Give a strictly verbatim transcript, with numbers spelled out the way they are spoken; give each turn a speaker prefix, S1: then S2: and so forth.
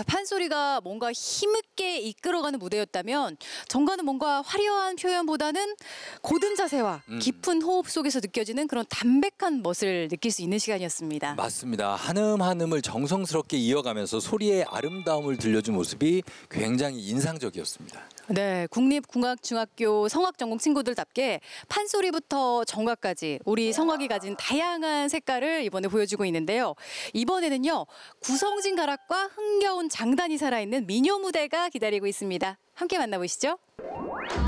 S1: 판소리가 뭔가 힘있게 이끌어가는 무대였다면 정가는 뭔가 화려한 표현보다는 고든 자세와
S2: 음.
S1: 깊은 호흡 속에서 느껴지는 그런 담백한 멋을 느낄 수 있는 시간이었습니다.
S2: 맞습니다. 한음 한음을 정성스럽게 이어가면서 소리의 아름다움을 들려준 모습이 굉장히 인상적이었습니다.
S1: 네, 국립국악중학교 성악전공 친구들답게 판소리부터 정가까지 우리 성악이 가진 다양한 색깔을 이번에 보여주고 있는데요. 이번에는요, 구성진 가락과 흥겨운 장단이 살아있는 미녀 무대가 기다리고 있습니다. 함께 만나보시죠.